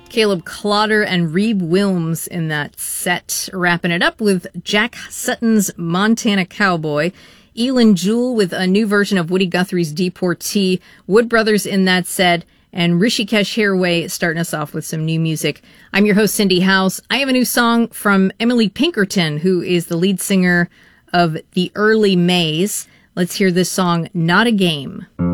Caleb Clotter and Reeb Wilms in that set. Wrapping it up with Jack Sutton's Montana Cowboy. Elin Jewell with a new version of Woody Guthrie's Deportee. Wood Brothers in that set. And Rishikesh Hirway starting us off with some new music. I'm your host, Cindy House. I have a new song from Emily Pinkerton, who is the lead singer of The Early Mays. Let's hear this song, Not a Game.